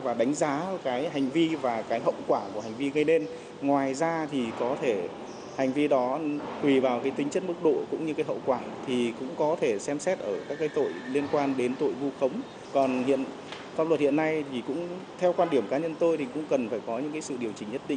và đánh giá cái hành vi và cái hậu quả của hành vi gây nên. Ngoài ra thì có thể hành vi đó tùy vào cái tính chất mức độ cũng như cái hậu quả thì cũng có thể xem xét ở các cái tội liên quan đến tội vu khống. Còn pháp luật hiện nay thì cũng theo quan điểm cá nhân tôi thì cũng cần phải có những cái sự điều chỉnh nhất định.